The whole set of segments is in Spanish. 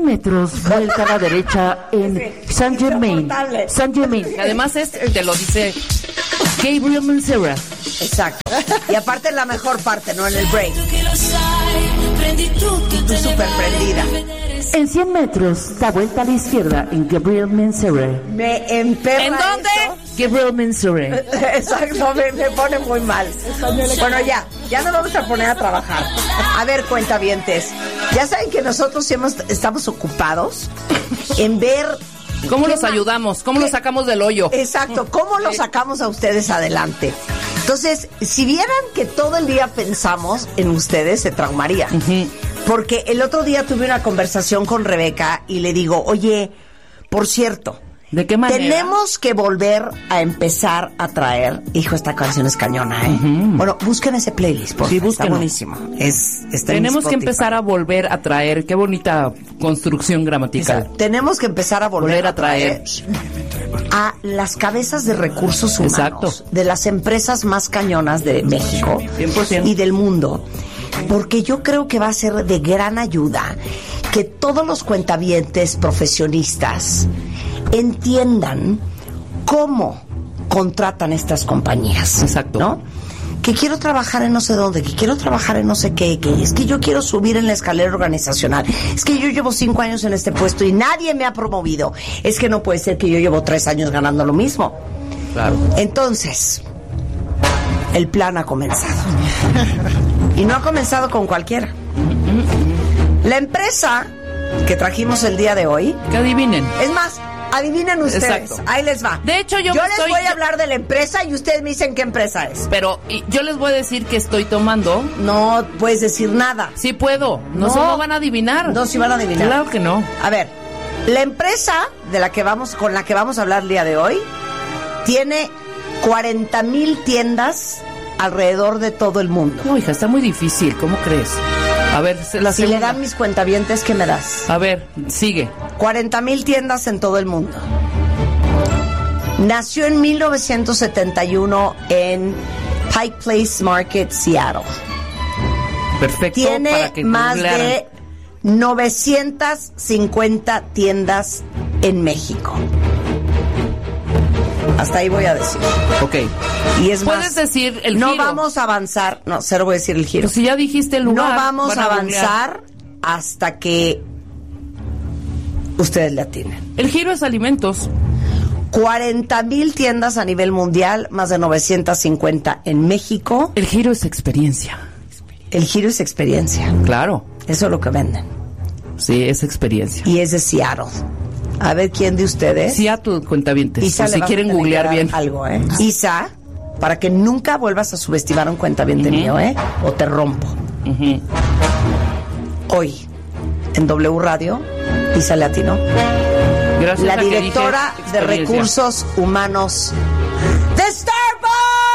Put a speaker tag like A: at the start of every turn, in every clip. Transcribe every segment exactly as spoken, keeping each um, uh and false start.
A: cien metros, vuelta a la derecha en Saint Germain. Saint Germain.
B: Además, es, te lo dice Gabriel Mancera.
C: Exacto. Y aparte en la mejor parte, no en el break. Tú súper prendida.
A: En cien metros, da vuelta a la izquierda en Gabriel Mancera.
C: Me emperra.
B: ¿En dónde?
C: Eso.
A: Gabriel Mancera.
C: Exacto, me, me pone muy mal. Bueno, ya, ya nos vamos a poner a trabajar. A ver, cuentavientes, ya saben que nosotros hemos, estamos ocupados en ver...
B: ¿Cómo los ayudamos? ¿Cómo los sacamos del hoyo?
C: Exacto, ¿cómo los sacamos a ustedes adelante? Entonces, si vieran que todo el día pensamos en ustedes, se traumarían. Uh-huh. Porque el otro día tuve una conversación con Rebeca y le digo, oye, por cierto...
A: ¿De qué manera?
C: Tenemos que volver a empezar a traer... Hijo, esta canción es cañona, ¿eh? Uh-huh. Bueno, busquen ese playlist, por
A: sí,
C: favor. Está
A: búsquenlo.
C: buenísimo. Es, está
B: Tenemos que empezar a volver a traer... Qué bonita construcción gramatical.
C: Exacto. Tenemos que empezar a volver, volver a traer... a las cabezas de recursos humanos.
B: Exacto.
C: De las empresas más cañonas de México.
B: cien por ciento.
C: Y del mundo. Porque yo creo que va a ser de gran ayuda que todos los cuentavientes profesionistas entiendan cómo contratan estas compañías.
B: Exacto.
C: ¿No? Que quiero trabajar en no sé dónde, que quiero trabajar en no sé qué, que es que yo quiero subir en la escalera organizacional, es que yo llevo cinco años en este puesto y nadie me ha promovido, es que no puede ser que yo llevo tres años ganando lo mismo.
B: Claro.
C: Entonces, el plan ha comenzado. Y no ha comenzado con cualquiera. La empresa que trajimos el día de hoy...
B: Que adivinen.
C: Es más, adivinen ustedes.
B: Exacto.
C: Ahí les va.
B: De hecho, yo,
C: yo
B: me
C: les
B: estoy...
C: voy a hablar de la empresa y ustedes me dicen qué empresa es.
B: Pero y, yo les voy a decir que estoy tomando...
C: No puedes decir nada.
B: Sí puedo. No,
C: No.
B: no van a adivinar.
C: No, sí van a adivinar.
B: Claro que no.
C: A ver, la empresa de la que vamos, con la que vamos a hablar el día de hoy tiene cuarenta mil tiendas alrededor de todo el mundo.
B: No, hija, está muy difícil. ¿Cómo crees? A ver, la
C: Si
B: segunda.
C: le dan mis cuentavientes, ¿qué me das?
B: A ver, sigue.
C: cuarenta mil tiendas en todo el mundo. Nació en mil novecientos setenta y uno en Pike Place Market, Seattle.
B: Perfecto.
C: Tiene
B: para que
C: más
B: googlearan.
C: de novecientas cincuenta tiendas en México. Hasta ahí voy a decir.
B: Ok.
C: Y es
B: ¿Puedes
C: más,
B: decir el
C: no
B: giro?
C: vamos a avanzar. No, cero voy a decir el giro.
B: Pues si ya dijiste el lugar.
C: No vamos
B: van
C: a
B: googlear.
C: avanzar hasta que ustedes le atinen.
B: El giro es alimentos.
C: cuarenta mil tiendas a nivel mundial, más de novecientas cincuenta en México.
B: El giro es experiencia.
C: El giro es experiencia.
B: Claro.
C: Eso es lo que venden.
B: Sí, es experiencia.
C: Y es de Seattle. A ver quién de ustedes.
B: Seattle, cuentavientes.
C: Isa,
B: Por si
C: le vamos
B: quieren
C: a tener
B: googlear
C: que dar
B: bien.
C: algo, ¿eh? Isa, para que nunca vuelvas a subestimar a un cuentaviente
B: Uh-huh.
C: mío, ¿eh? O te rompo.
B: Uh-huh.
C: Hoy, en W Radio, Isa le atinó.
B: Gracias
C: La
B: a que
C: directora
B: dije
C: de
B: experiencia.
C: Recursos Humanos de Starbucks.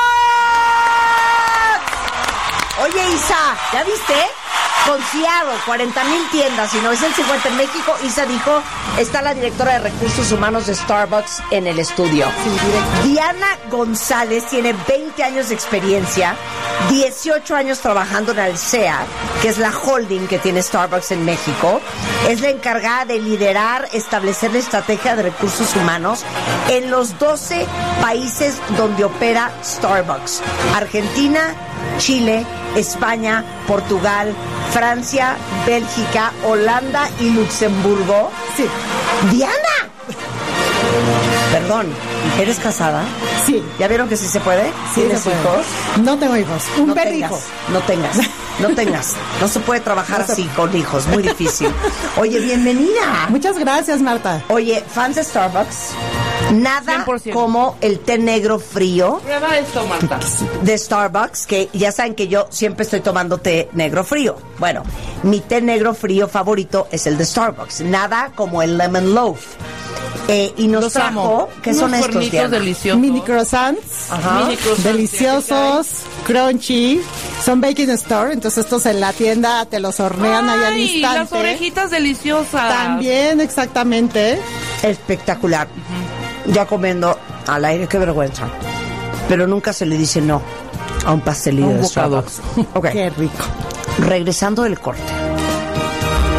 C: Oye, Isa, ¿ya viste? Con Seattle, cuarenta mil tiendas y novecientas cincuenta en México. Isa dijo, está la directora de Recursos Humanos de Starbucks en el estudio. Sí, Diana González tiene veinte años de experiencia, dieciocho años trabajando en Alsea, que es la holding que tiene Starbucks en México. Es la encargada de liderar, establecer la estrategia de recursos humanos en los doce países donde opera Starbucks. Argentina, Chile, España, Portugal, Francia, Bélgica, Holanda y Luxemburgo. Sí. ¡Diana! Perdón, ¿eres casada?
D: Sí.
C: ¿Ya vieron que sí se puede?
D: Sí,
C: ¿Tienes
D: se puede.
C: hijos?
D: No tengo hijos. Un
C: no
D: perrijo.
C: tengas, no tengas, no tengas. No se puede trabajar
D: No se-
C: así con hijos, muy difícil. Oye, bienvenida.
D: Muchas gracias, Marta.
C: Oye, fans de Starbucks, nada
B: cien por ciento.
C: como el té negro frío
B: Prueba esto, Marta.
C: de Starbucks, que ya saben que yo siempre estoy tomando té negro frío. Bueno, mi té negro frío favorito es el de Starbucks. Nada como el Lemon Loaf. Eh, y nos
B: Los
C: trajo,
B: amo.
C: ¿qué
B: Unos
C: son estos,
B: cuernitos
C: Diana?
B: deliciosos.
D: Mini croissants.
C: Ajá.
B: Mini croissants.
D: Deliciosos, crunchy. Son baking store, entonces estos en la tienda te los hornean ahí al
B: Ay,
D: instante.
B: las orejitas deliciosas.
D: También, exactamente.
C: Espectacular. Ya comiendo al aire, qué vergüenza. Pero nunca se le dice no a un pastelillo
B: A un
C: de
B: bocado.
C: Starbucks. Ok.
D: Qué rico.
C: Regresando del corte.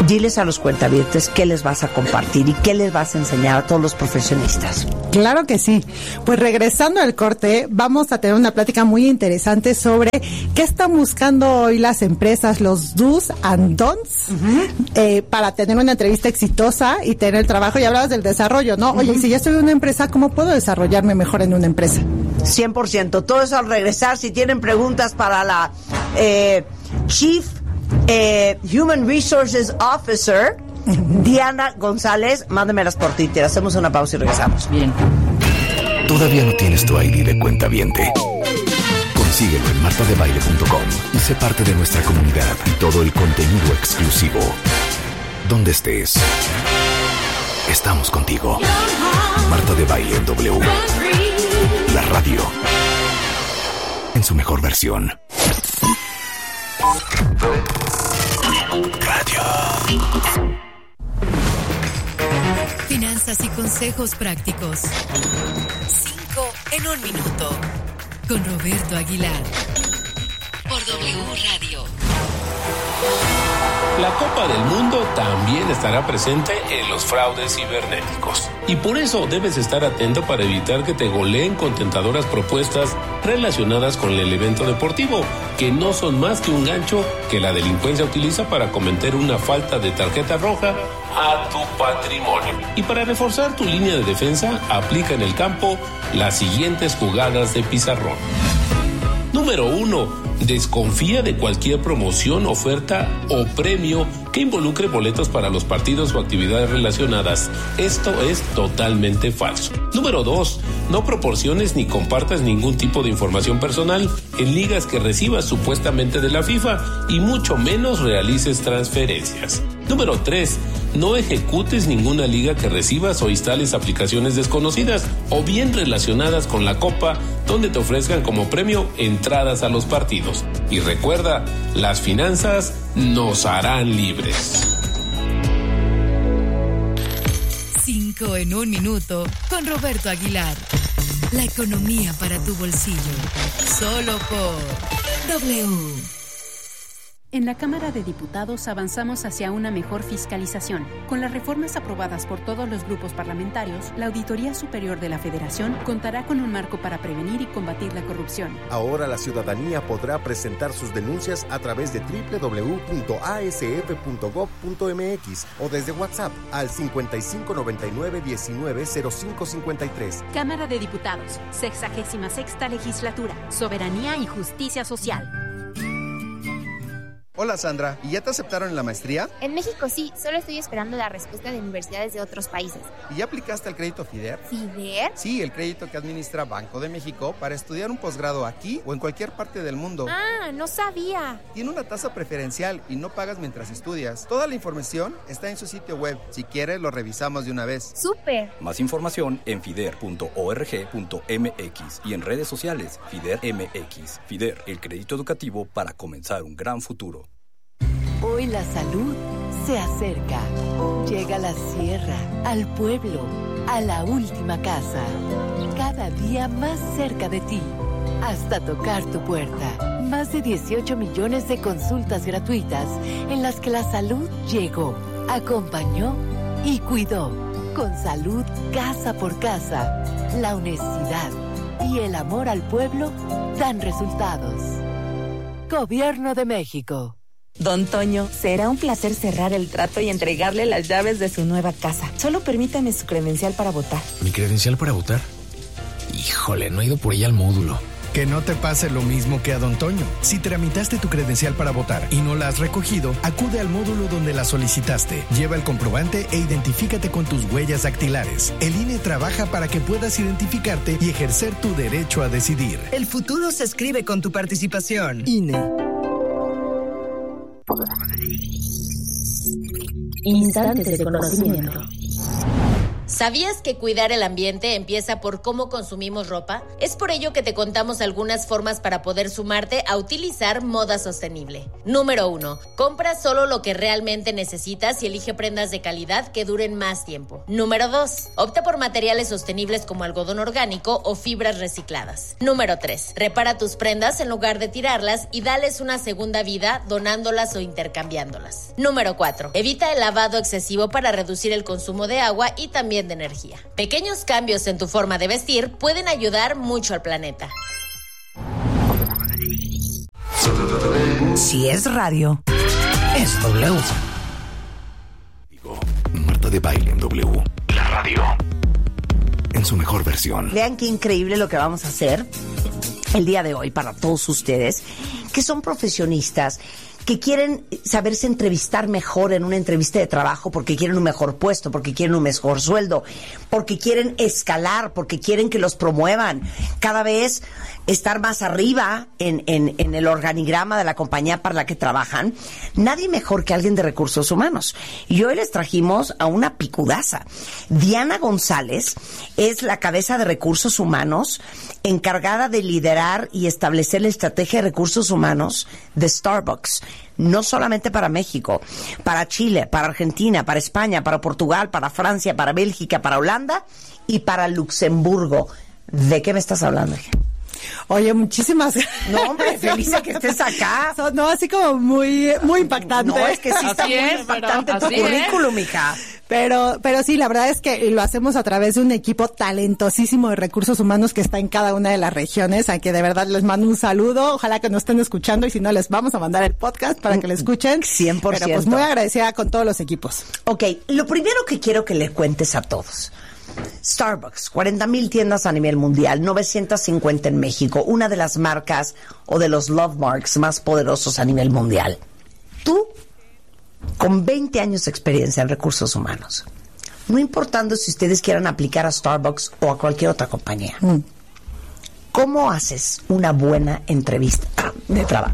C: diles a los cuentavientes qué les vas a compartir y qué les vas a enseñar a todos los profesionistas.
D: Claro que sí. Pues regresando al corte, vamos a tener una plática muy interesante sobre qué están buscando hoy las empresas, los do's and don'ts, uh-huh. eh, para tener una entrevista exitosa y tener trabajo. Y hablabas del desarrollo, ¿no? Oye, uh-huh. si ya estoy en una empresa, ¿cómo puedo desarrollarme mejor en una empresa?
C: cien por ciento. Todo eso al regresar. Si tienen preguntas para la eh, Chief eh, Human Resources Officer, Diana González, mándemelas por Twitter. Hacemos una pausa y regresamos.
B: Bien.
E: ¿Todavía no tienes tu I D de cuentaviente? Consíguelo en marta de baile punto com y sé parte de nuestra comunidad y todo el contenido exclusivo. Donde estés, estamos contigo. Marta de Baile en W. La radio. En su mejor versión. Radio.
F: Finanzas y consejos prácticos. Cinco en un minuto. Con Roberto Aguilar. Por W Radio.
G: La Copa del Mundo también estará presente en los fraudes cibernéticos. Y por eso debes estar atento para evitar que te goleen con tentadoras propuestas relacionadas con el evento deportivo, que no son más que un gancho que la delincuencia utiliza para cometer una falta de tarjeta roja a tu patrimonio. Y para reforzar tu línea de defensa, aplica en el campo las siguientes jugadas de pizarrón. Número uno. Desconfía de cualquier promoción, oferta o premio que involucre boletos para los partidos o actividades relacionadas. Esto es totalmente falso. Número dos. No proporciones ni compartas ningún tipo de información personal en ligas que recibas supuestamente de la FIFA y mucho menos realices transferencias. Número tres. No ejecutes ninguna liga que recibas o instales aplicaciones desconocidas o bien relacionadas con la Copa donde te ofrezcan como premio entradas a los partidos. Y recuerda, las finanzas nos harán libres.
F: Cinco en un minuto con Roberto Aguilar. La economía para tu bolsillo. Solo por W.
H: En la Cámara de Diputados avanzamos hacia una mejor fiscalización. Con las reformas aprobadas por todos los grupos parlamentarios, la Auditoría Superior de la Federación contará con un marco para prevenir y combatir la corrupción.
I: Ahora la ciudadanía podrá presentar sus denuncias a través de doble u doble u doble u punto a s f punto gob punto m x o desde WhatsApp al cincuenta y cinco noventa y nueve diecinueve cero cinco cincuenta y tres.
H: Cámara de Diputados, sexagésima sexta legislatura, soberanía y justicia social.
J: Hola Sandra, ¿y ya te aceptaron en la maestría?
K: En México sí, solo estoy esperando la respuesta de universidades de otros países.
J: ¿Y ya aplicaste al crédito FIDER?
K: ¿FIDER?
J: Sí, el crédito que administra Banco de México para estudiar un posgrado aquí o en cualquier parte del mundo.
K: Ah, no sabía.
J: Tiene una tasa preferencial y no pagas mientras estudias. Toda la información está en su sitio web. Si quieres, lo revisamos de una vez.
K: ¡Súper!
L: Más información en fider punto org punto m x y en redes sociales FIDER M X. FIDER, el crédito educativo para comenzar un gran futuro.
M: Hoy la salud se acerca. Llega a la sierra, al pueblo, a la última casa. Cada día más cerca de ti, hasta tocar tu puerta. Más de dieciocho millones de consultas gratuitas en las que la salud llegó, acompañó y cuidó. Con salud casa por casa, la honestidad y el amor al pueblo dan resultados. Gobierno de México.
N: Don Toño, será un placer cerrar el trato y entregarle las llaves de su nueva casa. Solo permítame su credencial para votar.
O: ¿Mi credencial para votar? Híjole, no he ido por ella al módulo.
P: Que no te pase lo mismo que a Don Toño. Si tramitaste tu credencial para votar y no la has recogido, acude al módulo donde la solicitaste. Lleva el comprobante e identifícate con tus huellas dactilares. El I N E trabaja para que puedas identificarte y ejercer tu derecho a decidir.
Q: El futuro se escribe con tu participación. I N E.
R: Instantes de conocimiento. ¿Sabías que cuidar el ambiente empieza por cómo consumimos ropa? Es por ello que te contamos algunas formas para poder sumarte a utilizar moda sostenible. Número uno. Compra solo lo que realmente necesitas y elige prendas de calidad que duren más tiempo. Número dos. Opta por materiales sostenibles como algodón orgánico o fibras recicladas. Número tres. Repara tus prendas en lugar de tirarlas y dales una segunda vida donándolas o intercambiándolas. Número cuatro. Evita el lavado excesivo para reducir el consumo de agua y también de energía. Pequeños cambios en tu forma de vestir pueden ayudar mucho al planeta.
S: Si es radio, es W.
E: Marta de Baile en W. La radio. En su mejor versión.
C: Vean qué increíble lo que vamos a hacer el día de hoy para todos ustedes, que son profesionistas, que quieren saberse entrevistar mejor en una entrevista de trabajo porque quieren un mejor puesto, porque quieren un mejor sueldo, porque quieren escalar, porque quieren que los promuevan, cada vez estar más arriba en, en, en el organigrama de la compañía para la que trabajan. Nadie mejor que alguien de recursos humanos. Y hoy les trajimos a una picudaza. Diana González es la cabeza de recursos humanos encargada de liderar y establecer la estrategia de recursos humanos de Starbucks. No solamente para México, para Chile, para Argentina, para España, para Portugal, para Francia, para Bélgica, para Holanda y para Luxemburgo. ¿De qué me estás hablando?
D: Oye, muchísimas
C: No, hombre, feliz de que estés acá.
D: So, no, así como muy muy impactante.
C: No, es que sí está
B: Así
C: muy
B: es,
C: impactante
B: pero
C: tu
B: así
C: currículum, hija.
D: Pero, pero sí, la verdad es que lo hacemos a través de un equipo talentosísimo de recursos humanos que está en cada una de las regiones, a que de verdad les mando un saludo. Ojalá que nos estén escuchando y si no, les vamos a mandar el podcast para que lo escuchen.
C: cien por ciento.
D: Pero pues muy agradecida con todos los equipos.
C: Ok, lo primero que quiero que le cuentes a todos. Starbucks, cuarenta mil tiendas a nivel mundial, novecientas cincuenta en México, una de las marcas o de los love marks más poderosos a nivel mundial. Tú, con veinte años de experiencia en recursos humanos, no importando si ustedes quieran aplicar a Starbucks o a cualquier otra compañía, mm. ¿cómo haces una buena entrevista de trabajo?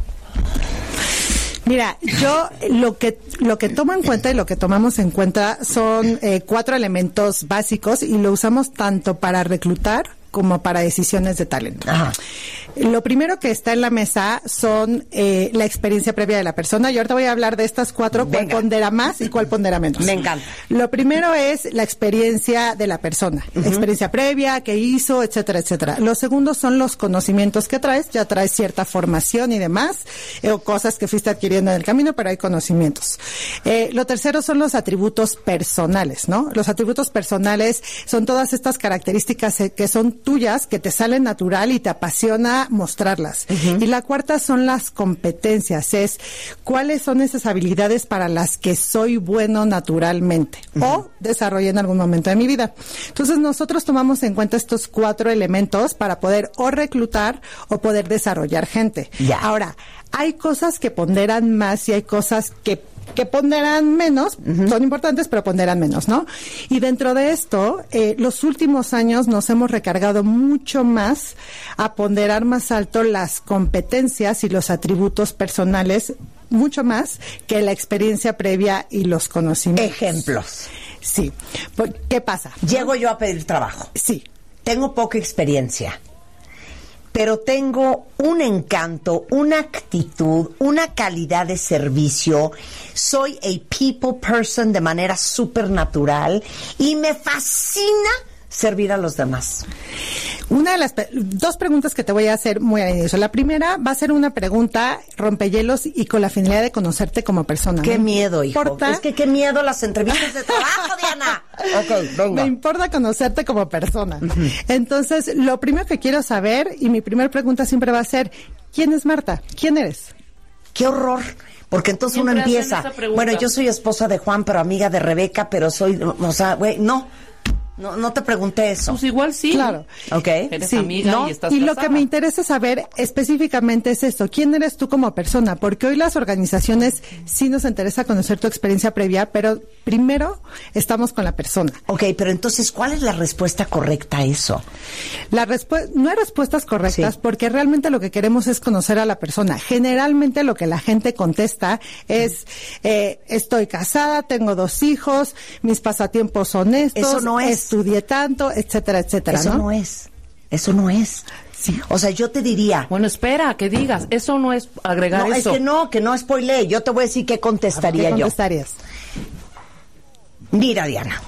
D: Mira, yo lo que lo que tomo en cuenta y lo que tomamos en cuenta son eh, cuatro elementos básicos y lo usamos tanto para reclutar como para decisiones de talento. Ajá. Lo primero que está en la mesa son eh, la experiencia previa de la persona. Y ahorita voy a hablar de estas cuatro, Venga. cuál pondera más y cuál pondera menos.
C: Me encanta.
D: Lo primero es la experiencia de la persona, uh-huh. experiencia previa, qué hizo, etcétera, etcétera. Lo segundo son los conocimientos que traes. Ya traes cierta formación y demás, eh, o cosas que fuiste adquiriendo en el camino, pero hay conocimientos. Eh, lo tercero son los atributos personales, ¿no? Los atributos personales son todas estas características eh, que son tuyas, que te salen natural y te apasiona mostrarlas. Uh-huh. Y la cuarta son las competencias, es cuáles son esas habilidades para las que soy bueno naturalmente uh-huh. o desarrollé en algún momento de mi vida. Entonces nosotros tomamos en cuenta estos cuatro elementos para poder o reclutar o poder desarrollar gente. Yeah. Ahora, hay cosas que ponderan más y hay cosas que que ponderan menos, uh-huh. son importantes, pero ponderan menos, ¿no? Y dentro de esto, eh, los últimos años nos hemos recargado mucho más a ponderar más alto las competencias y los atributos personales, mucho más que la experiencia previa y los conocimientos.
C: Ejemplos.
D: Sí. ¿Qué pasa?
C: Llego yo a pedir trabajo.
D: Sí.
C: Tengo poca experiencia, pero tengo un encanto, una actitud, una calidad de servicio. Soy a people person de manera súper natural y me fascina servir a los demás.
D: Una de las pe- dos preguntas que te voy a hacer muy al inicio. La primera va a ser una pregunta rompehielos y con la finalidad de conocerte como persona.
C: Qué
D: ¿no?
C: miedo, hijo.
D: Importa...
C: Es que qué miedo las entrevistas de trabajo, Diana. Ok, venga.
D: Me importa conocerte como persona. Uh-huh. Entonces, lo primero que quiero saber, y mi primera pregunta siempre va a ser, ¿quién es Marta? ¿Quién eres?
C: ¡Qué horror! Porque entonces uno empieza, bueno, yo soy esposa de Juan, pero amiga de Rebeca, pero soy, o sea, güey, no. No, no te pregunté eso.
B: Pues igual sí.
D: Claro.
C: Ok.
B: Eres
D: sí,
B: amiga
D: ¿no?
B: y estás
D: Y
B: casada.
D: lo que me interesa saber específicamente es esto. ¿Quién eres tú como persona? Porque hoy las organizaciones sí nos interesa conocer tu experiencia previa, pero primero estamos con la persona.
C: Ok, pero entonces, ¿cuál es la respuesta correcta a eso?
D: La respu- no hay respuestas correctas sí. porque realmente lo que queremos es conocer a la persona. Generalmente lo que la gente contesta es, eh, estoy casada, tengo dos hijos, mis pasatiempos son estos.
C: Eso no es.
D: estudié tanto, etcétera, etcétera,
C: Eso
D: ¿no?
C: no es. Eso no es. Sí. O sea, yo te diría...
B: Bueno, espera, que digas. Eso no es agregar
C: no,
B: eso.
C: No, es que no, que no spoilee. Yo te voy a decir qué contestaría
D: ¿Qué
C: yo.
D: contestarías?
C: Mira, Diana.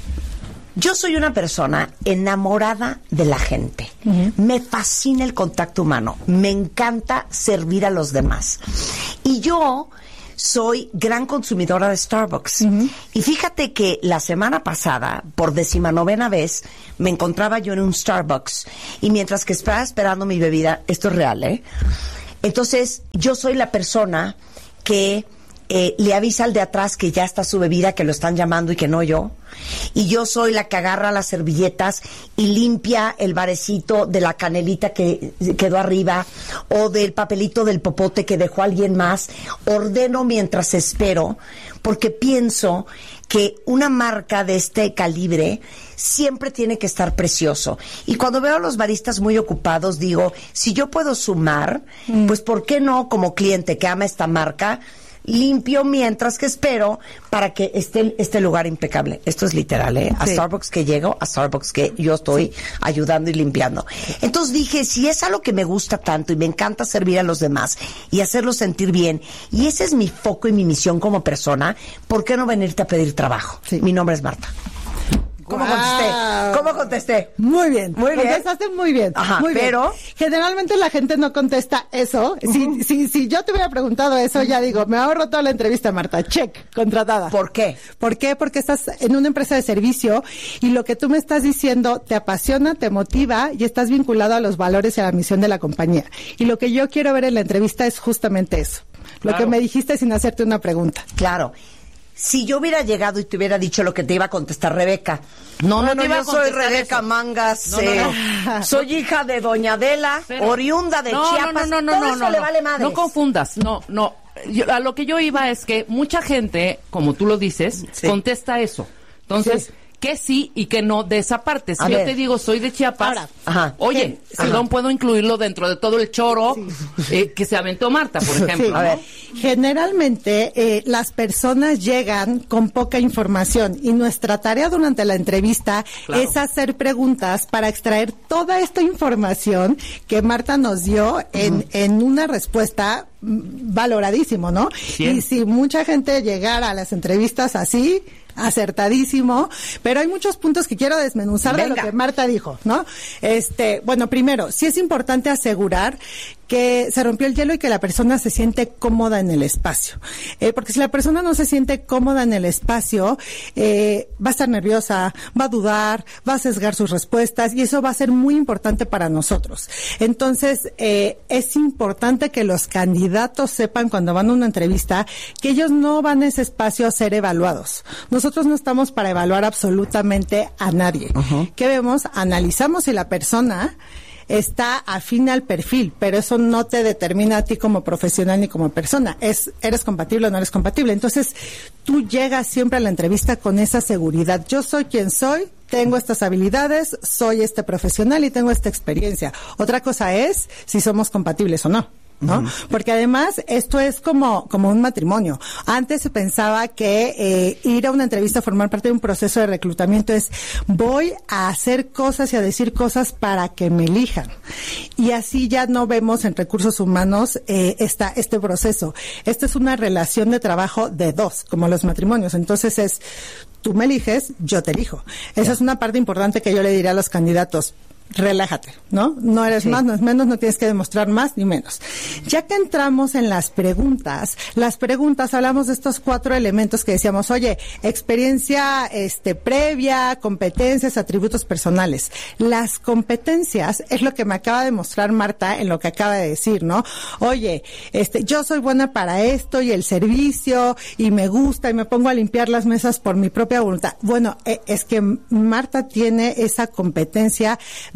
C: Yo soy una persona enamorada de la gente. Uh-huh. Me fascina el contacto humano. Me encanta servir a los demás. Y yo soy gran consumidora de Starbucks. Uh-huh. Y fíjate que la semana pasada, por decimanovena vez, me encontraba yo en un Starbucks. Y mientras que estaba esperando mi bebida, esto es real, ¿eh? Entonces, yo soy la persona que... Eh, le avisa al de atrás que ya está su bebida, que lo están llamando y que no yo. Y yo soy la que agarra las servilletas y limpia el varecito de la canelita que quedó arriba o del papelito del popote que dejó alguien más. Ordeno mientras espero, porque pienso que una marca de este calibre siempre tiene que estar precioso. Y cuando veo a los baristas muy ocupados, digo, si yo puedo sumar, mm. pues ¿por qué no, como cliente que ama esta marca, limpio mientras que espero para que esté este lugar impecable? Esto es literal, ¿eh? A sí. Starbucks que llego, a Starbucks que yo estoy sí. ayudando y limpiando. Entonces dije, si es algo que me gusta tanto y me encanta servir a los demás y hacerlos sentir bien, y ese es mi foco y mi misión como persona, ¿por qué no venirte a pedir trabajo? Sí. Mi nombre es Marta. ¿Cómo wow. contesté? ¿Cómo contesté?
D: Muy bien.
C: Muy bien.
D: Contestaste muy bien.
C: Ajá,
D: muy
C: pero...
D: bien. Generalmente la gente no contesta eso. Uh-huh. Si, si, si yo te hubiera preguntado eso, ya digo, me ahorro toda la entrevista, Marta. Check, contratada.
C: ¿Por qué?
D: ¿Por qué? Porque estás en una empresa de servicio y lo que tú me estás diciendo te apasiona, te motiva y estás vinculado a los valores y a la misión de la compañía. Y lo que yo quiero ver en la entrevista es justamente eso. Lo claro. que me dijiste sin hacerte una pregunta.
C: Claro. Si yo hubiera llegado y te hubiera dicho lo que te iba a contestar Rebeca.
B: No, no, no
C: te iba
B: yo
C: a soy Rebeca
B: eso.
C: Mangas.
B: No, no, no.
C: Eh, soy hija de Doña Adela, Pero, oriunda de
B: no,
C: Chiapas.
B: No, no, no,
C: Todo
B: no,
C: eso
B: no,
C: le
B: no.
C: vale madres.
B: No confundas, no, no. Yo, a lo que yo iba es que mucha gente, como tú lo dices, sí. contesta eso. Entonces... Sí. que sí y que no de esa parte. Si a yo ver. te digo, soy de Chiapas, Ahora, ajá, oye, sí, perdón, puedo incluirlo dentro de todo el choro sí. eh, que se aventó Marta, por ejemplo. Sí.
D: ¿no? A ver, generalmente eh, las personas llegan con poca información y nuestra tarea durante la entrevista claro. es hacer preguntas para extraer toda esta información que Marta nos dio en, uh-huh. en una respuesta valoradísimo, ¿no? Bien. Y si mucha gente llegara a las entrevistas así, acertadísimo, pero hay muchos puntos que quiero desmenuzar Venga. de lo que Marta dijo, ¿no? Este, bueno, primero, sí es importante asegurar que se rompió el hielo y que la persona se siente cómoda en el espacio. Eh, porque si la persona no se siente cómoda en el espacio, eh, va a estar nerviosa, va a dudar, va a sesgar sus respuestas y eso va a ser muy importante para nosotros. Entonces, eh, es importante que los candidatos sepan cuando van a una entrevista que ellos no van a ese espacio a ser evaluados. Nosotros no estamos para evaluar absolutamente a nadie. Uh-huh. ¿Qué vemos? Analizamos si la persona está afín al perfil, pero eso no te determina a ti como profesional ni como persona. Es, ¿eres compatible o no eres compatible? Entonces, tú llegas siempre a la entrevista con esa seguridad. Yo soy quien soy, tengo estas habilidades, soy este profesional y tengo esta experiencia. Otra cosa es si somos compatibles o no. ¿no? Uh-huh. Porque además esto es como como un matrimonio. Antes se pensaba que eh, ir a una entrevista, formar parte de un proceso de reclutamiento es voy a hacer cosas y a decir cosas para que me elijan. Y así ya no vemos en recursos humanos eh, esta, este proceso. Esta es una relación de trabajo de dos, como los matrimonios. Entonces es, tú me eliges, yo te elijo. Esa yeah. es una parte importante que yo le diré a los candidatos. Relájate, ¿no? No eres sí. más, no es menos, no tienes que demostrar más ni menos. Ya que entramos en las preguntas, las preguntas, hablamos de estos cuatro elementos que decíamos, oye, experiencia este previa, competencias, atributos personales. Las competencias es lo que me acaba de mostrar Marta en lo que acaba de decir, ¿no? Oye, este, yo soy buena para esto y el servicio y me gusta y me pongo a limpiar las mesas por mi propia voluntad. Bueno, eh, es que Marta tiene esa competencia de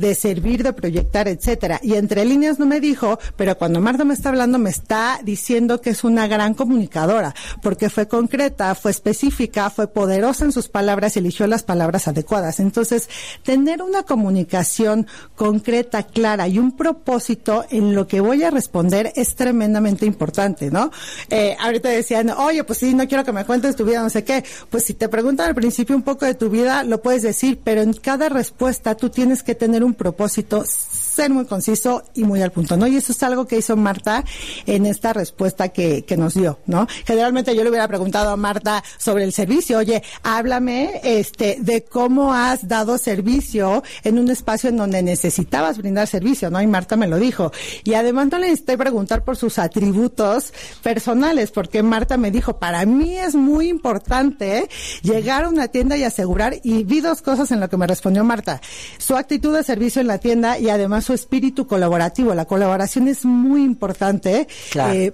D: de servir, de proyectar, etcétera. Y entre líneas no me dijo, pero cuando Marta me está hablando me está diciendo que es una gran comunicadora, porque fue concreta, fue específica, fue poderosa en sus palabras y eligió las palabras adecuadas. Entonces, tener una comunicación concreta, clara y un propósito en lo que voy a responder es tremendamente importante, ¿no? Eh, ahorita decían, oye, pues sí, no quiero que me cuentes tu vida, no sé qué. Pues si te preguntan al principio un poco de tu vida, lo puedes decir, pero en cada respuesta tú tienes que tener un propósito, ser muy conciso y muy al punto, ¿no? Y eso es algo que hizo Marta en esta respuesta que, que nos dio, ¿no? Generalmente yo le hubiera preguntado a Marta sobre el servicio, oye, háblame, este, de cómo has dado servicio en un espacio en donde necesitabas brindar servicio, ¿no? Y Marta me lo dijo. Y además no le necesité preguntar por sus atributos personales, porque Marta me dijo, para mí es muy importante llegar a una tienda y asegurar, y vi dos cosas en lo que me respondió Marta, su actitud de servicio en la tienda y además su espíritu colaborativo. La colaboración es muy importante, claro. eh,